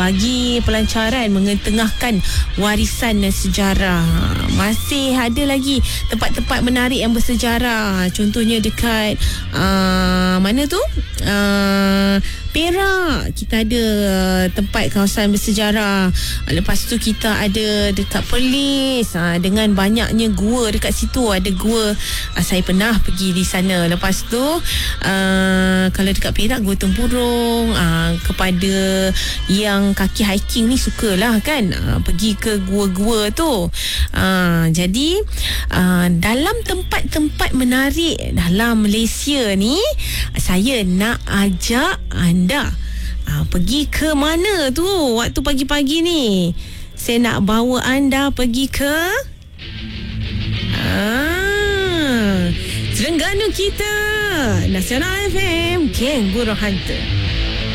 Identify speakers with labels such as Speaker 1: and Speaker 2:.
Speaker 1: bagi pelancaran mengetengahkan warisan sejarah. Masih ada lagi tempat-tempat menarik yang bersejarah. Contohnya dekat mana tu? Perak, kita ada tempat kawasan bersejarah. Lepas tu kita ada dekat Perlis, dengan banyaknya gua dekat situ. Ada gua, saya pernah pergi di sana. Lepas tu kalau dekat Perak, Gua Tempurung. Kepada yang kaki hiking ni sukalah kan, pergi ke gua-gua tu. Jadi dalam tempat-tempat menarik dalam Malaysia ni, saya nak ajak anda pergi ke mana tu waktu pagi-pagi ni. Saya nak bawa anda pergi ke Terengganu kita, Nasional FM, Geng Burung Hantu.